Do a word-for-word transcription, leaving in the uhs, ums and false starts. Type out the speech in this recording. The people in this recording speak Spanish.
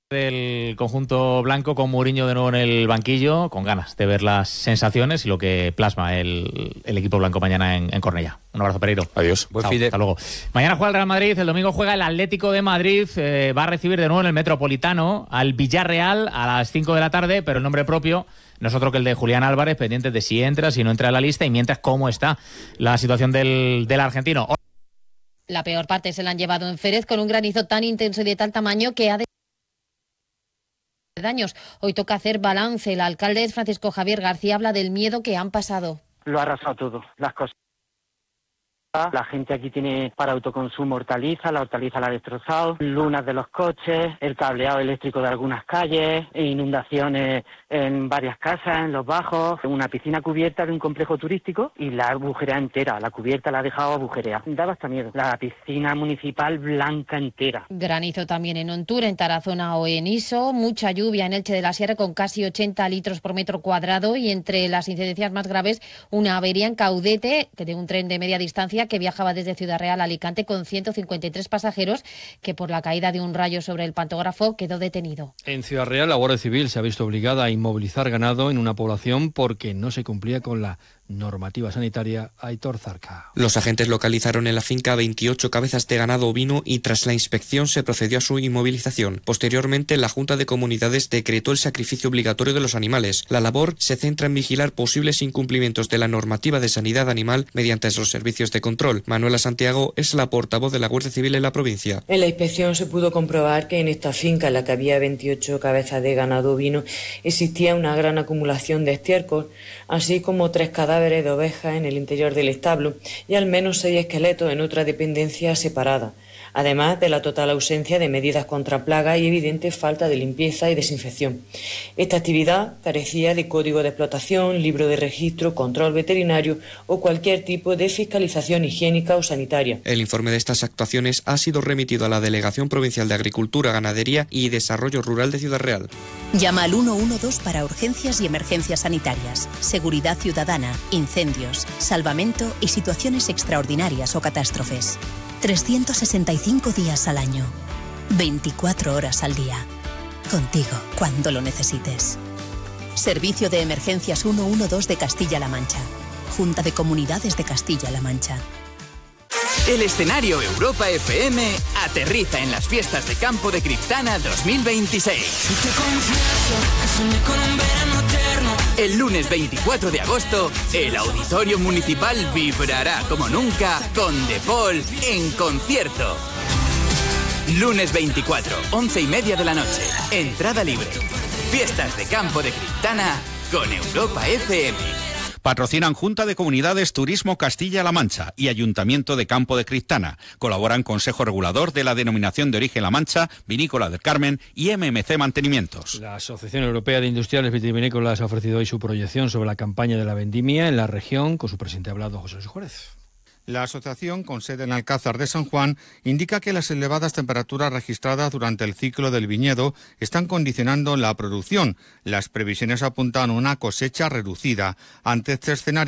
Del conjunto blanco, con Mourinho de nuevo en el banquillo, con ganas de ver las sensaciones y lo que plasma el, el equipo blanco mañana en, en Cornellá. Un abrazo, Pereiro. Adiós. Buen fin de... Hasta luego. Mañana juega el Real Madrid, el domingo juega el Atlético de Madrid, eh, va a recibir de nuevo en el Metropolitano al Villarreal a las cinco de la tarde, pero el nombre propio no es otro que el de Julián Álvarez, pendientes de si entra, si no entra en la lista, y mientras cómo está la situación del, del argentino. La peor parte se la han llevado en Férez, con un granizo tan intenso y de tal tamaño que ha de daños. Hoy toca hacer balance. El alcalde Francisco Javier García habla del miedo que han pasado. Lo ha arrasado todo, las cosas. La gente aquí tiene para autoconsumo hortaliza, la hortaliza la ha destrozado, lunas de los coches, el cableado eléctrico de algunas calles, inundaciones en varias casas, en los bajos, una piscina cubierta de un complejo turístico y la agujerea entera, la cubierta la ha dejado agujereada. Daba hasta miedo. La piscina municipal blanca entera. Granizo también en Ontura, en Tarazona o en Iso, mucha lluvia en Elche de la Sierra con casi ochenta litros por metro cuadrado y entre las incidencias más graves una avería en Caudete de un tren de media distancia que viajaba desde Ciudad Real a Alicante con ciento cincuenta y tres pasajeros que por la caída de un rayo sobre el pantógrafo quedó detenido. En Ciudad Real la Guardia Civil se ha visto obligada a inmovilizar ganado en una población porque no se cumplía con la normativa sanitaria. Aitor Zarca. Los agentes localizaron en la finca veintiocho cabezas de ganado ovino y tras la inspección se procedió a su inmovilización. Posteriormente, la Junta de Comunidades decretó el sacrificio obligatorio de los animales. La labor se centra en vigilar posibles incumplimientos de la normativa de sanidad animal mediante los servicios de control. Manuela Santiago es la portavoz de la Guardia Civil en la provincia. En la inspección se pudo comprobar que en esta finca, en la que había veintiocho cabezas de ganado ovino, existía una gran acumulación de estiércol, así como tres cadáveres de ovejas en el interior del establo y al menos seis esqueletos en otra dependencia separada, además de la total ausencia de medidas contra plagas y evidente falta de limpieza y desinfección. Esta actividad carecía de código de explotación, libro de registro, control veterinario o cualquier tipo de fiscalización higiénica o sanitaria. El informe de estas actuaciones ha sido remitido a la Delegación Provincial de Agricultura, Ganadería y Desarrollo Rural de Ciudad Real. Llama al uno uno dos para urgencias y emergencias sanitarias, seguridad ciudadana, incendios, salvamento y situaciones extraordinarias o catástrofes. trescientos sesenta y cinco días al año, veinticuatro horas al día. Contigo, cuando lo necesites. Servicio de Emergencias ciento doce de Castilla-La Mancha. Junta de Comunidades de Castilla-La Mancha. El escenario Europa F M aterriza en las fiestas de campo de Criptana dos mil veintiséis. El lunes veinticuatro de agosto, el Auditorio Municipal vibrará como nunca con The Paul en concierto. Lunes veinticuatro, once y media de la noche. Entrada libre. Fiestas de campo de Criptana con Europa F M. Patrocinan Junta de Comunidades Turismo Castilla-La Mancha y Ayuntamiento de Campo de Criptana. Colaboran Consejo Regulador de la Denominación de Origen La Mancha, Vinícola del Carmen y M M C Mantenimientos. La Asociación Europea de Industriales Vitivinícolas ha ofrecido hoy su proyección sobre la campaña de la vendimia en la región, con su presidente hablado José Luis Juárez. La asociación, con sede en Alcázar de San Juan, indica que las elevadas temperaturas registradas durante el ciclo del viñedo están condicionando la producción. Las previsiones apuntan a una cosecha reducida. Ante este escenario,